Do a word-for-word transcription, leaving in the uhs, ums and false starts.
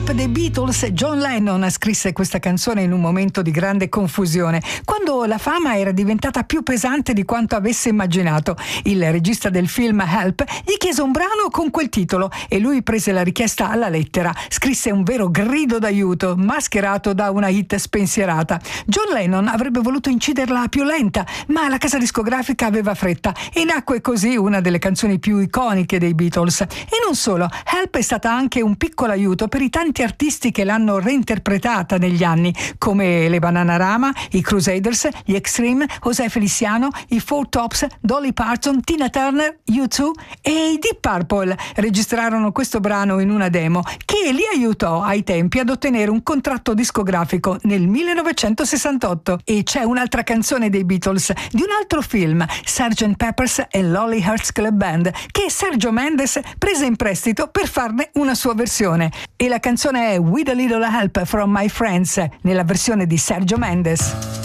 Help dei Beatles, John Lennon scrisse questa canzone in un momento di grande confusione, quando la fama era diventata più pesante di quanto avesse immaginato. Il regista del film Help gli chiese un brano con quel titolo e lui prese la richiesta alla lettera. Scrisse un vero grido d'aiuto, mascherato da una hit spensierata. John Lennon avrebbe voluto inciderla più lenta, ma la casa discografica aveva fretta e nacque così una delle canzoni più iconiche dei Beatles. E non solo, Help è stata anche un piccolo aiuto per i tanti artisti che l'hanno reinterpretata negli anni, come le Bananarama, i Crusaders, gli Extreme, José Feliciano, i Four Tops, Dolly Parton, Tina Turner, U due e i Deep Purple. Registrarono questo brano in una demo che li aiutò ai tempi ad ottenere un contratto discografico nel millenovecentosessantotto. E c'è un'altra canzone dei Beatles di un altro film, sergeant Pepper's e Lonely Hearts Club Band, che Sergio Mendes prese in prestito per farne una sua versione. E la canzone è With a Little Help from My Friends, nella versione di Sergio Mendes.